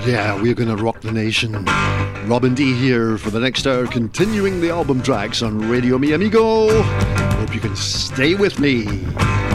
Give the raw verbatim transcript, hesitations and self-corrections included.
Yeah, we're gonna rock the nation. Robin D here for the next hour, continuing the album tracks on Radio Mi Amigo. Hope you can stay with me.